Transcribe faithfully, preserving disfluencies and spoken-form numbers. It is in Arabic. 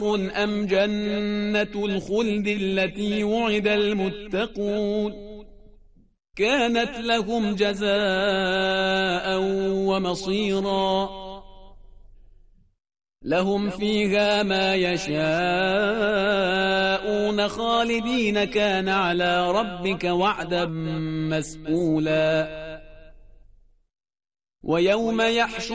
أم جنة الخلد التي وعد المتقون كانت لهم جزاء ومصيرا لهم فيها ما يشاءون خالدين كان على ربك وعدا مسئولا ويوم يحشر